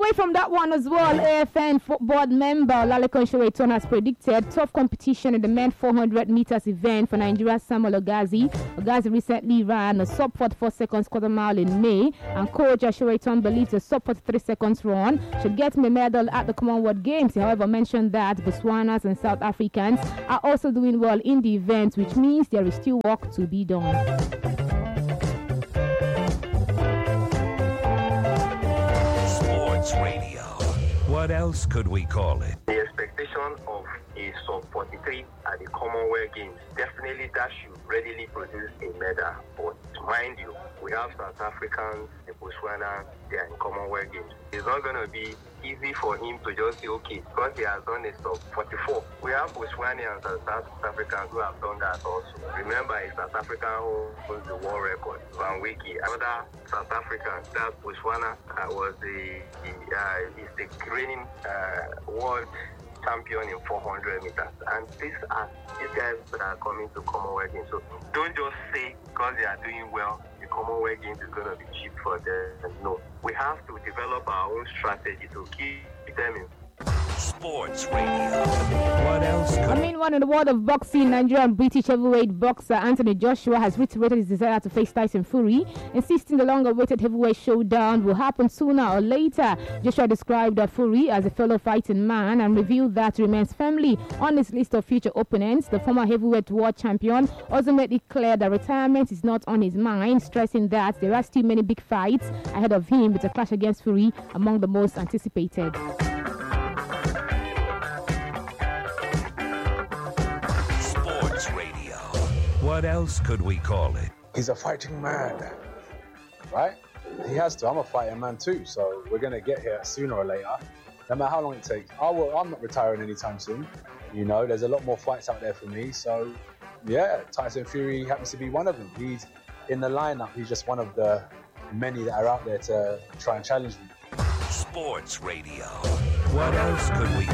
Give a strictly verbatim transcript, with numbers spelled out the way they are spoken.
away from that one as well, A F N board member Lalekon Soweto has predicted tough competition in the men four hundred meters event for Nigeria's Samuel Ogazi. Ogazi recently ran a sub forty-four seconds quarter mile in May, and coach Soweto believes a sub forty-three seconds run should get him a medal at the Commonwealth Games. He, however, mentioned that Botswanas and South Africans are also doing well in the event, which means there is still work to be done. Radio. What else could we call it? The expectation of a sub forty-three at the Commonwealth Games, definitely that should readily produce a medal. But mind you, we have South Africans, the Botswana, they are in Commonwealth Games. It's not going to be easy for him to just say, okay, because he has done a sub forty-four. We have Botswanians and South Africans who have done that also. Remember, it's South Africa who holds the world record. Van Wiki, another South African, that Botswana uh, was the, the uh, is the reigning uh, world champion in four hundred meters, and these are these guys that are coming to Commonwealth Games. So don't just say because they are doing well, the Commonwealth Games is going to be cheap for them. No, we have to develop our own strategy to keep them in. Sports Radio. What else? Could... I mean, one in the world of boxing, Nigerian British heavyweight boxer Anthony Joshua has reiterated his desire to face Tyson Fury, insisting the long-awaited heavyweight showdown will happen sooner or later. Joshua described uh, Fury as a fellow fighting man and revealed that he remains firmly on his list of future opponents. The former heavyweight world champion also made it clear that retirement is not on his mind, stressing that there are still many big fights ahead of him, with a clash against Fury among the most anticipated. What else could we call it? He's a fighting man, right? He has to. I'm a fighting man too, so we're going to get here sooner or later, no matter how long it takes. I will, I'm not retiring anytime soon. You know, there's a lot more fights out there for me, so yeah, Tyson Fury happens to be one of them. He's in the lineup. He's just one of the many that are out there to try and challenge me. Sports Radio. What else could we